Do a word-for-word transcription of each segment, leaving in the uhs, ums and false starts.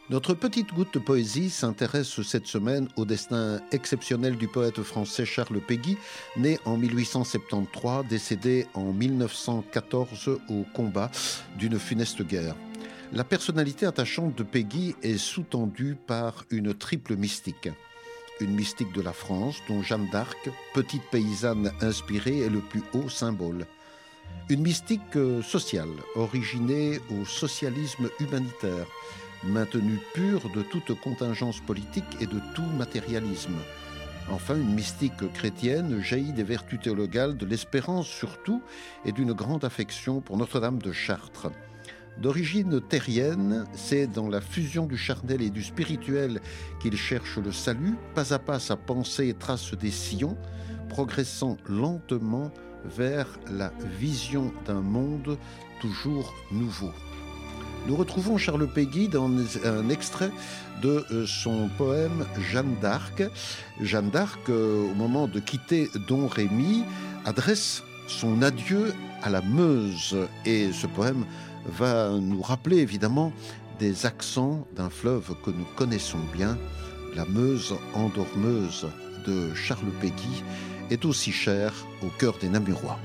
Notre petite goutte de poésie s'intéresse cette semaine au destin exceptionnel du poète français Charles Péguy, né en mille huit cent soixante-treize, décédé en mille neuf cent quatorze au combat d'une funeste guerre. La personnalité attachante de Péguy est sous-tendue par une triple mystique. Une mystique de la France, dont Jeanne d'Arc, petite paysanne inspirée, est le plus haut symbole. Une mystique sociale, originée au socialisme humanitaire, maintenue pure de toute contingence politique et de tout matérialisme. Enfin, une mystique chrétienne jaillit des vertus théologales, de l'espérance surtout, et d'une grande affection pour Notre-Dame de Chartres. D'origine terrienne, c'est dans la fusion du charnel et du spirituel qu'il cherche le salut. Pas à pas, sa pensée trace des sillons, progressant lentement vers la vision d'un monde toujours nouveau. Nous retrouvons Charles Péguy dans un extrait de son poème Jeanne d'Arc. Jeanne d'Arc, au moment de quitter Don Rémy, adresse son adieu à la Meuse. Et ce poème va nous rappeler évidemment des accents d'un fleuve que nous connaissons bien. La Meuse endormeuse de Charles Péguy est aussi chère au cœur des Namurois.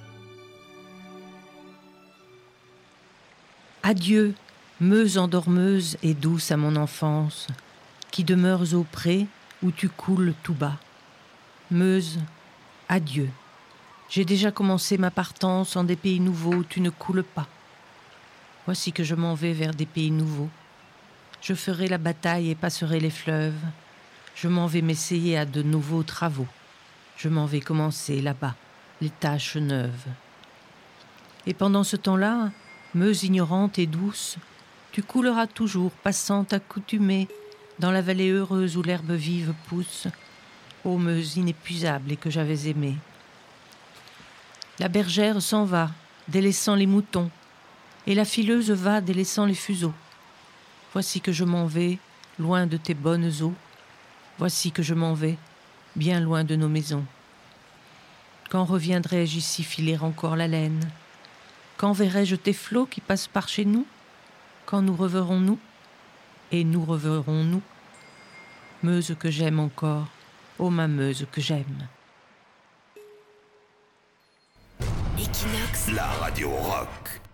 Adieu, Meuse endormeuse et douce à mon enfance, qui demeures au pré où tu coules tout bas. Meuse, adieu. J'ai déjà commencé ma partance en des pays nouveaux où tu ne coules pas. Voici que je m'en vais vers des pays nouveaux. Je ferai la bataille et passerai les fleuves. Je m'en vais m'essayer à de nouveaux travaux. Je m'en vais commencer là-bas les tâches neuves. Et pendant ce temps-là, Meuse ignorante et douce, tu couleras toujours, passante accoutumée, dans la vallée heureuse où l'herbe vive pousse, ô Meuse inépuisable et que j'avais aimée. La bergère s'en va, délaissant les moutons, et la fileuse va, délaissant les fuseaux. Voici que je m'en vais, loin de tes bonnes eaux. Voici que je m'en vais, bien loin de nos maisons. Quand reviendrai-je ici filer encore la laine? Quand verrai-je tes flots qui passent par chez nous? Quand nous reverrons-nous? Et nous reverrons-nous? Meuse que j'aime encore, ô ma Meuse que j'aime. Equinox, la radio rock.